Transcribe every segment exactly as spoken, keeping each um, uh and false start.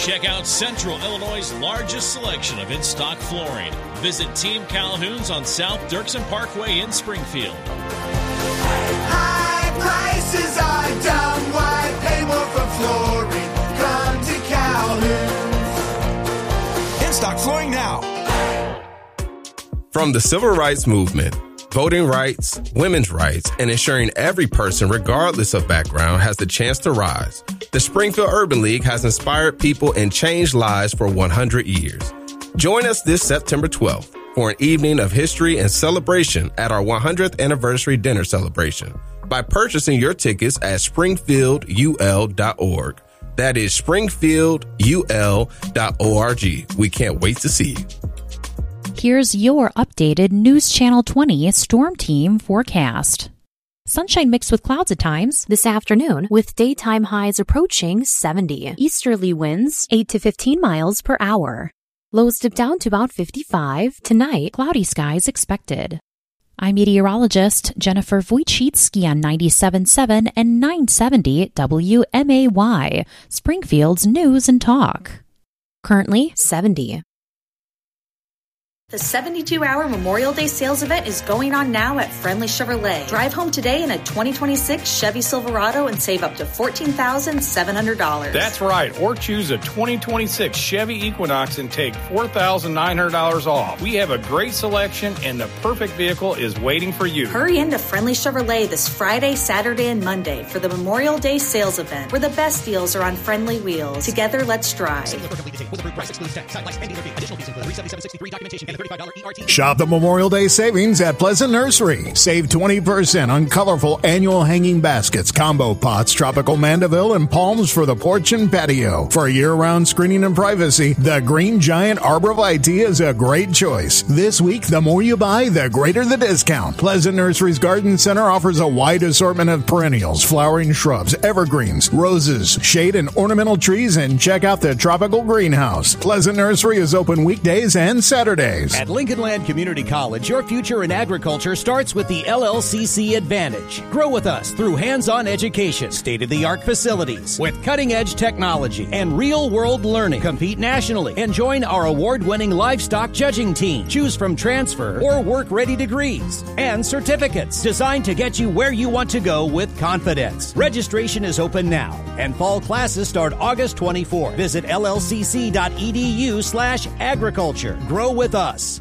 Check out Central Illinois' largest selection of in-stock flooring. Visit Team Calhoun's on South Dirksen Parkway in Springfield. High prices are dumb. Why pay more for flooring? Come to Calhoun's. In-stock flooring now. From the civil rights movement, voting rights, women's rights, and ensuring every person, regardless of background, has the chance to rise, the Springfield Urban League has inspired people and changed lives for one hundred years. Join us this September twelfth for an evening of history and celebration at our one hundredth anniversary dinner celebration by purchasing your tickets at springfield u l dot org. That is springfield u l dot org. We can't wait to see you. Here's your updated News Channel twenty Storm Team forecast. Sunshine mixed with clouds at times this afternoon, with daytime highs approaching seventy. Easterly winds eight to fifteen miles per hour. Lows dip down to about fifty-five. Tonight, cloudy skies expected. I'm meteorologist Jennifer Wojcicki on ninety-seven point seven and nine seventy W M A Y, Springfield's News and Talk. Currently seventy. The seventy-two hour Memorial Day sales event is going on now at Friendly Chevrolet. Drive home today in a twenty twenty-six Chevy Silverado and save up to fourteen thousand seven hundred dollars. That's right. Or choose a twenty twenty-six Chevy Equinox and take four thousand nine hundred dollars off. We have a great selection and the perfect vehicle is waiting for you. Hurry into Friendly Chevrolet this Friday, Saturday, and Monday for the Memorial Day sales event, where the best deals are on friendly wheels. Together, let's drive. Shop the Memorial Day savings at Pleasant Nursery. Save twenty percent on colorful annual hanging baskets, combo pots, tropical mandeville, and palms for the porch and patio. For year-round screening and privacy, the Green Giant Arborvitae is a great choice. This week, the more you buy, the greater the discount. Pleasant Nursery's Garden Center offers a wide assortment of perennials, flowering shrubs, evergreens, roses, shade and ornamental trees, and check out the tropical greenhouse. Pleasant Nursery is open weekdays and Saturdays. At Lincoln Land Community College, your future in agriculture starts with the L L C C Advantage. Grow with us through hands-on education, state-of-the-art facilities, with cutting-edge technology and real-world learning. Compete nationally and join our award-winning livestock judging team. Choose from transfer or work-ready degrees and certificates designed to get you where you want to go with confidence. Registration is open now, and fall classes start August twenty-fourth. Visit llcc.edu slash agriculture. Grow with us.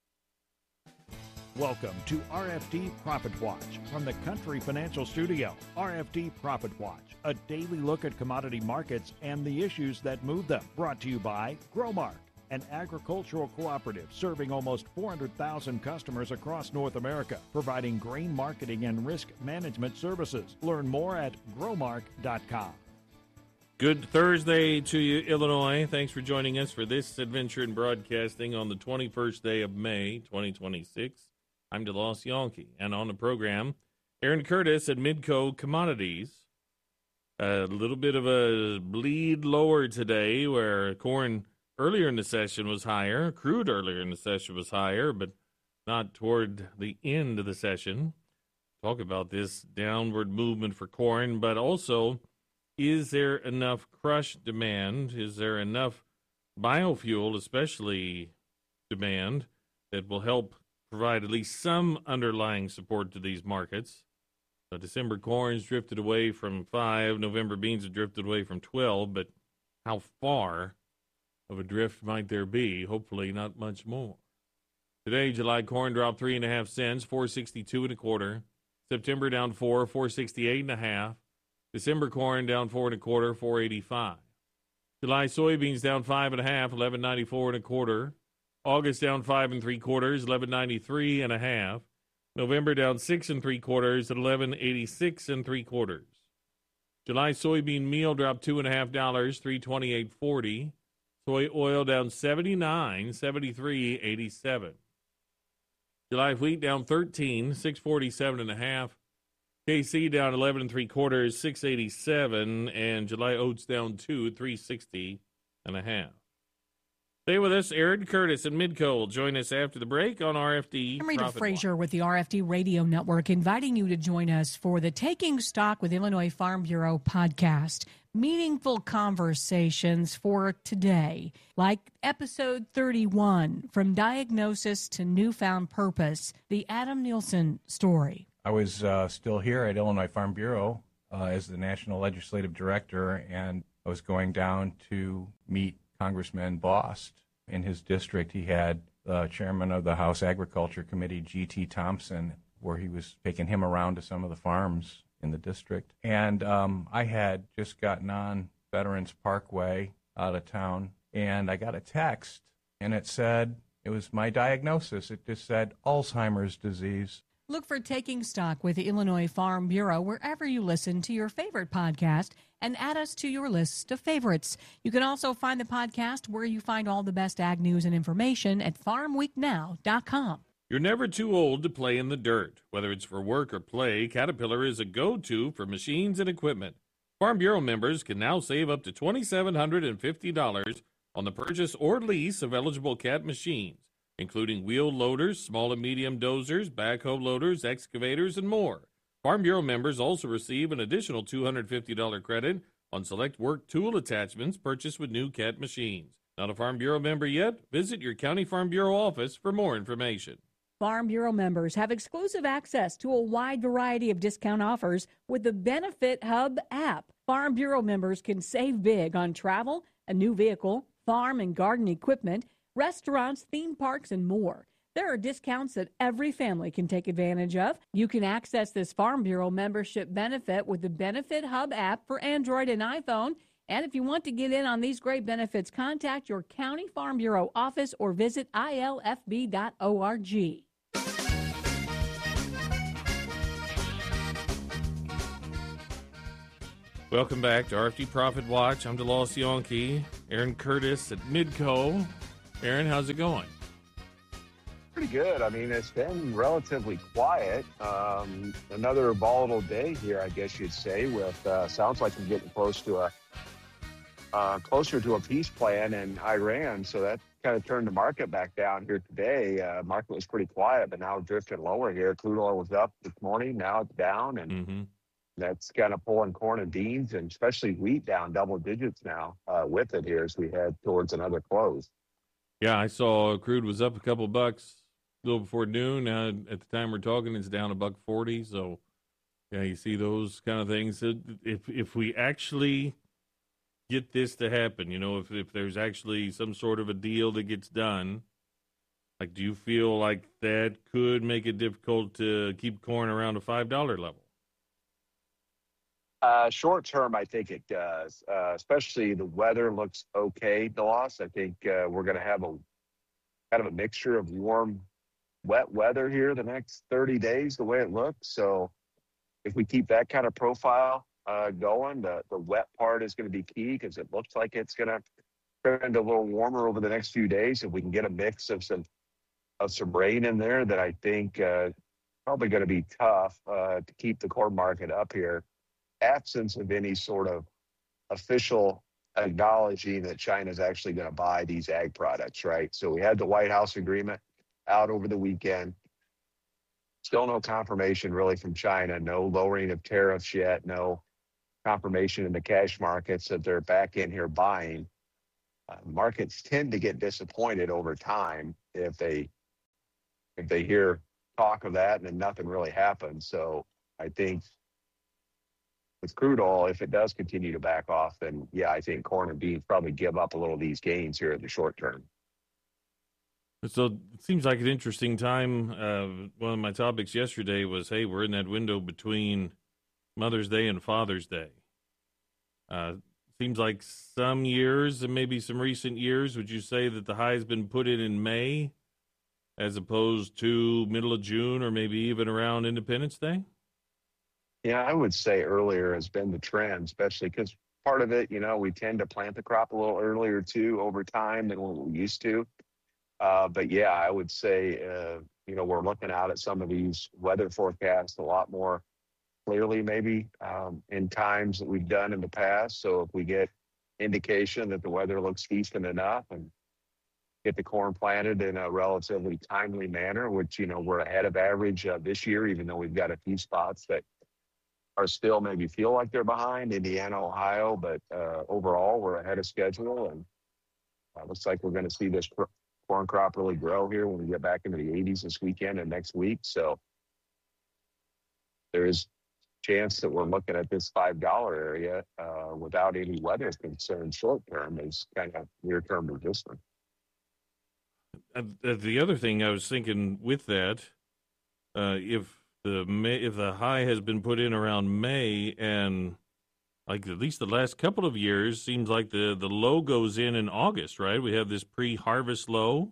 Welcome to R F D Profit Watch from the Country Financial Studio. R F D Profit Watch, a daily look at commodity markets and the issues that move them. Brought to you by Growmark, an agricultural cooperative serving almost four hundred thousand customers across North America, providing grain marketing and risk management services. Learn more at growmark dot com. Good Thursday to you, Illinois. Thanks for joining us for this adventure in broadcasting on the twenty-first day of May, twenty twenty-six. I'm DeLoss Yankee, and on the program, Aaron Curtis at Midco Commodities. A little bit of a bleed lower today, where corn earlier in the session was higher, crude earlier in the session was higher, but not toward the end of the session. Talk about this downward movement for corn, but also, is there enough crush demand? Is there enough biofuel, especially demand, that will help provide at least some underlying support to these markets? So December corn's drifted away from five. November beans have drifted away from twelve. But how far of a drift might there be? Hopefully not much more. Today, July corn dropped three and a half cents, four sixty-two and a quarter. September down four, four sixty-eight and a half. December corn down four and a quarter, four eighty-five. July soybeans down five and a half, eleven ninety-four and a quarter. August down five and three quarters, eleven ninety-three and a half. November down six and three quarters at eleven eighty-six and three quarters. July soybean meal dropped two and a half dollars, three twenty-eight forty. Soy oil down seventy-nine, seventy-three eighty-seven. July wheat down thirteen, six forty-seven and a half. K C down eleven and three quarters, six eighty-seven, and July oats down two, three sixty and a half. Stay with us. Aaron Curtis and Midco will join us after the break on R F D. I'm Rita Profit Frazier Watch. with the R F D Radio Network, inviting you to join us for the Taking Stock with Illinois Farm Bureau podcast. Meaningful conversations for today, like episode thirty-one, From Diagnosis to Newfound Purpose, the Adam Nielsen story. I was uh, still here at Illinois Farm Bureau uh, as the National Legislative Director, and I was going down to meet Congressman Bost. In his district, he had the chairman of the House Agriculture Committee, G T Thompson, where he was taking him around to some of the farms in the district. And um, I had just gotten on Veterans Parkway out of town, and I got a text, and it said, it was my diagnosis. It just said Alzheimer's disease. Look for Taking Stock with the Illinois Farm Bureau wherever you listen to your favorite podcast and add us to your list of favorites. You can also find the podcast where you find all the best ag news and information at farm week now dot com. You're never too old to play in the dirt. Whether it's for work or play, Caterpillar is a go-to for machines and equipment. Farm Bureau members can now save up to two thousand seven hundred fifty dollars on the purchase or lease of eligible Cat machines, including wheel loaders, small and medium dozers, backhoe loaders, excavators, and more. Farm Bureau members also receive an additional two hundred fifty dollars credit on select work tool attachments purchased with new Cat machines. Not a Farm Bureau member yet? Visit your County Farm Bureau office for more information. Farm Bureau members have exclusive access to a wide variety of discount offers with the Benefit Hub app. Farm Bureau members can save big on travel, a new vehicle, farm and garden equipment, restaurants, theme parks, and more. There are discounts that every family can take advantage of. You can access this Farm Bureau membership benefit with the Benefit Hub app for Android and iPhone. And if you want to get in on these great benefits, contact your County Farm Bureau office or visit I L F B dot org. Welcome back to R F D Profit Watch. I'm DeLoss Yonke. Aaron Curtis at Midco. Aaron, how's it going? Pretty good. I mean, it's been relatively quiet. Um, another volatile day here, I guess you'd say, with uh, sounds like we're getting close to a uh, closer to a peace plan in Iran. So that kind of turned the market back down here today. Uh, market was pretty quiet, but now drifting lower here. Crude oil was up this morning. Now it's down, and mm-hmm. that's kind of pulling corn and beans, and especially wheat down double digits now uh, with it here as we head towards another close. Yeah, I saw crude was up a couple bucks a little before noon. Now, at the time we're talking, it's down a buck forty. So, yeah, you see those kind of things. If if we actually get this to happen, you know, if if there's actually some sort of a deal that gets done, like, do you feel like that could make it difficult to keep corn around a five dollar level? Uh, short term, I think it does. Uh, especially the weather looks okay, DeLoss. I think uh, we're going to have a kind of a mixture of warm, wet weather here the next thirty days, the way it looks. So if we keep that kind of profile uh, going, the, the wet part is going to be key because it looks like it's going to trend a little warmer over the next few days. If we can get a mix of some of some rain in there, that I think uh, probably going to be tough uh, to keep the corn market up here. Absence of any sort of official acknowledging that China's actually going to buy these ag products, right? So we had the White House agreement out over the weekend. Still no confirmation really from China, no lowering of tariffs yet, no confirmation in the cash markets that they're back in here buying. Uh, markets tend to get disappointed over time if they if they hear talk of that and then nothing really happens. So I think with crude oil, if it does continue to back off, then yeah, I think corn and beans probably give up a little of these gains here in the short term. So it seems like an interesting time. Uh, one of my topics yesterday was, hey, we're in that window between Mother's Day and Father's Day. Uh, seems like some years, and maybe some recent years, would you say that the high has been put in in May as opposed to middle of June or maybe even around Independence Day? Yeah, I would say earlier has been the trend, especially because part of it, you know, we tend to plant the crop a little earlier too over time than what we used to. Uh, but yeah, I would say, uh, you know, we're looking out at some of these weather forecasts a lot more clearly maybe um, in times that we've done in the past. So if we get indication that the weather looks decent enough and get the corn planted in a relatively timely manner, which, you know, we're ahead of average uh, this year, even though we've got a few spots that are still maybe feel like they're behind, Indiana, Ohio, but uh, overall we're ahead of schedule, and uh, looks like we're going to see this cr- corn crop really grow here when we get back into the eighties this weekend and next week. So there is a chance that we're looking at this five dollar area uh, without any weather concern short term is kind of near term resistant. Uh, the other thing I was thinking with that, uh, if the May, if the high has been put in around May, and like at least the last couple of years, seems like the, the low goes in in August, right? We have this pre-harvest low.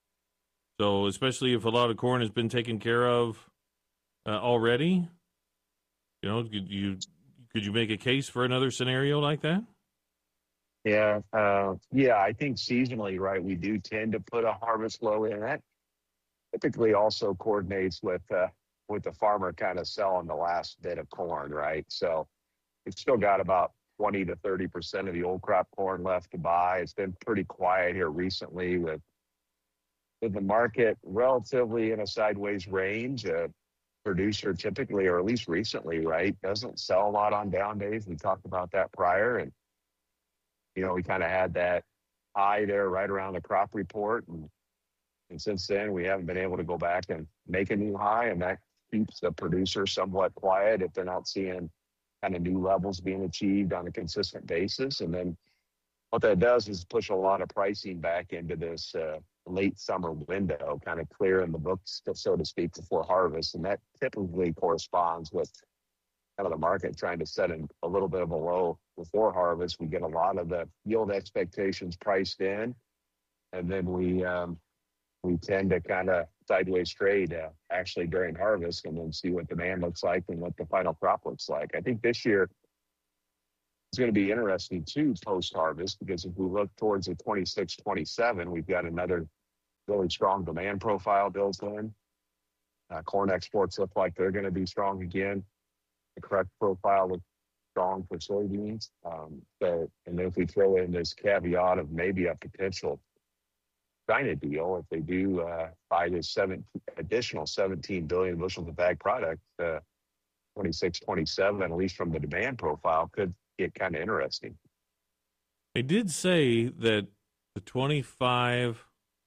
So especially if a lot of corn has been taken care of uh, already, you know, could you could you make a case for another scenario like that? Yeah, uh, yeah, I think seasonally, right, we do tend to put a harvest low in. That typically also coordinates with uh, with the farmer kind of selling the last bit of corn, right? So it's still got about twenty to thirty percent of the old crop corn left to buy. It's been pretty quiet here recently with, with the market relatively in a sideways range. A producer typically, or at least recently, right, doesn't sell a lot on down days. We talked about that prior, and you know, we kind of had that high there right around the crop report. And, and since then, we haven't been able to go back and make a new high. And that keeps the producer somewhat quiet if they're not seeing kind of new levels being achieved on a consistent basis. And then what that does is push a lot of pricing back into this uh, late summer window, kind of clearing the books, so to speak, before harvest. And that typically corresponds with kind of the market trying to set in a little bit of a low before harvest. We get a lot of the yield expectations priced in, and then we um, we tend to kind of sideways trade uh, actually during harvest, and then see what demand looks like and what the final crop looks like. I think this year it's going to be interesting too post harvest, because if we look towards the twenty-six twenty-seven, we've got another really strong demand profile built in. Uh, corn exports look like they're going to be strong again. The correct profile looks strong for soybeans. Um, so, and then if we throw in this caveat of maybe a potential China deal, if they do uh, buy this seven additional seventeen billion bushels of ag product, uh, twenty-six twenty-seven, at least from the demand profile, could get kind of interesting. They did say that the twenty-five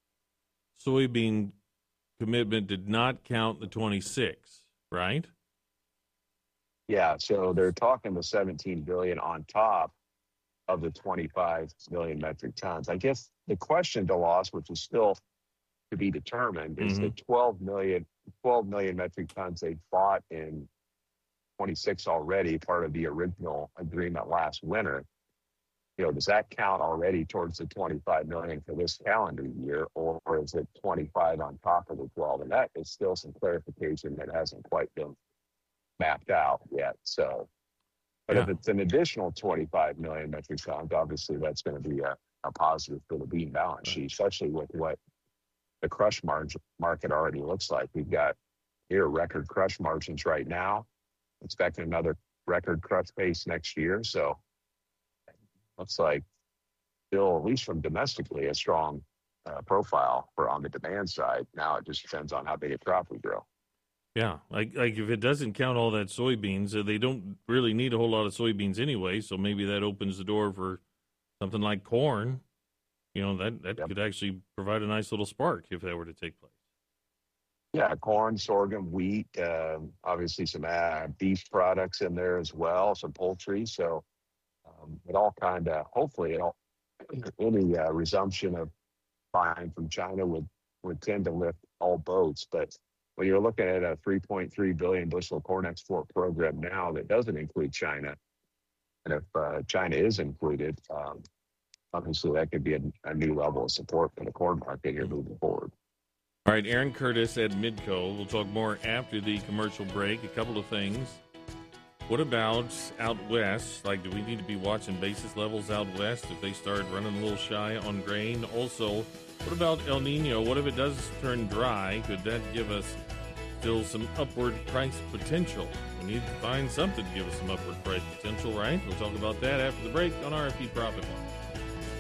soybean commitment did not count the twenty-six, right? Yeah, so they're talking the seventeen billion on top of the twenty-five million metric tons. I guess the question, DeLoss, which is still to be determined, is Mm-hmm. the twelve million, twelve million metric tons they bought in twenty-six already, part of the original agreement last winter. You know, does that count already towards the twenty-five million for this calendar year, or, or is it twenty-five on top of the twelve? And that is still some clarification that hasn't quite been mapped out yet. So, but yeah. if it's an additional twenty-five million metric tons, obviously that's going to be a, a positive for the bean balance sheet, especially with what the crush margin market already looks like. We've got here record crush margins right now, expecting another record crush pace next year. So looks like still, at least from domestically, a strong uh, profile for on the demand side. Now it just depends on how big a crop we grow. Yeah, like like if it doesn't count all that soybeans, uh, they don't really need a whole lot of soybeans anyway. So maybe that opens the door for something like corn. You know, that that Yep. could actually provide a nice little spark if that were to take place. Yeah, corn, sorghum, wheat, um, obviously some uh, beef products in there as well, some poultry. So um, it all kind of, hopefully, it all, any uh, resumption of buying from China would, would tend to lift all boats. But when you're looking at a three point three billion bushel corn export program now that doesn't include China, and if uh, China is included, um, obviously that could be a, a new level of support for the corn market here moving forward. All right, Aaron Curtis at Midco. We'll talk more after the commercial break. A couple of things. What about out west? Like, do we need to be watching basis levels out west if they start running a little shy on grain? Also, what about El Nino? What if it does turn dry? Could that give us still some upward price potential? We need to find something to give us some upward price potential, right? We'll talk about that after the break on R F P Profit Watch.